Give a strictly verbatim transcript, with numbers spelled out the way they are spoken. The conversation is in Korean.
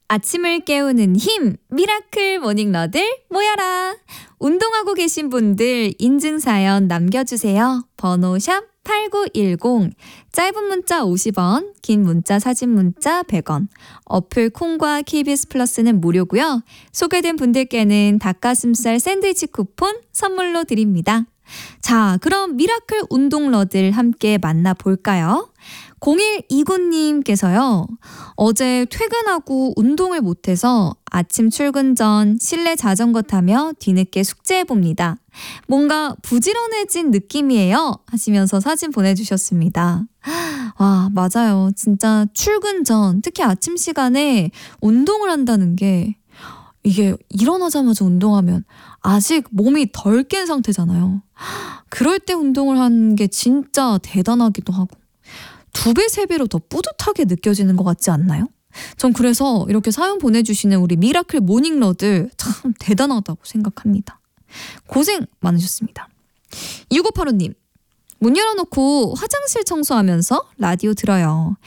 아침을 깨우는 힘, 미라클 모닝러들 모여라. 운동하고 계신 분들 인증사연 남겨주세요. 번호 샵 팔구일공, 짧은 문자 오십 원, 긴 문자 사진 문자 백 원, 어플 콩과 케이비에스 플러스는 무료고요. 소개된 분들께는 닭가슴살 샌드위치 쿠폰 선물로 드립니다. 자, 그럼 미라클 운동러들 함께 만나볼까요? 공일이구님께서요. 어제 퇴근하고 운동을 못해서 아침 출근 전 실내 자전거 타며 뒤늦게 숙제해봅니다. 뭔가 부지런해진 느낌이에요 하시면서 사진 보내주셨습니다. 와, 맞아요. 진짜 출근 전, 특히 아침 시간에 운동을 한다는 게 이게 일어나자마자 운동하면 아직 몸이 덜 깬 상태잖아요. 그럴 때 운동을 하는 게 진짜 대단하기도 하고 두 배, 세 배로 더 뿌듯하게 느껴지는 것 같지 않나요? 전 그래서 이렇게 사연 보내주시는 우리 미라클 모닝러들 참 대단하다고 생각합니다. 고생 많으셨습니다. 육오팔오님, 문 열어놓고 화장실 청소하면서 라디오 들어요.